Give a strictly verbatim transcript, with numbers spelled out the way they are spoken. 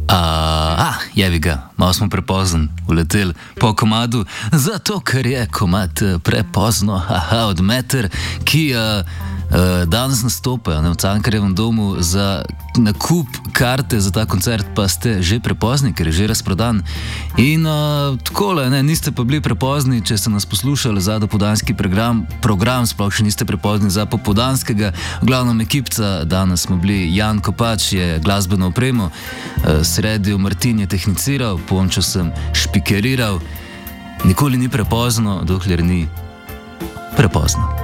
A, jevi ga, malo smo prepozni uleteli po komadu, zato ker je komad prepozno, aha, od Meter, ki uh, uh, danes nastopajo ne, v Cankarjevem domu za nakup karte za ta koncert, pa ste že prepozni, ker je že razprodan. In uh, takole, ne, niste pa bili prepozni, če ste nas poslušali za dopoldanski program, program, sploh še niste prepozni za popoldanskega. V glavnem ekipca danes smo bili Jan Kopač, je glasbeno opremo, uh, sredil Martin je tehniciral, Pončo sem špikeriral. Nikoli ni prepozno, dokler ni prepozno.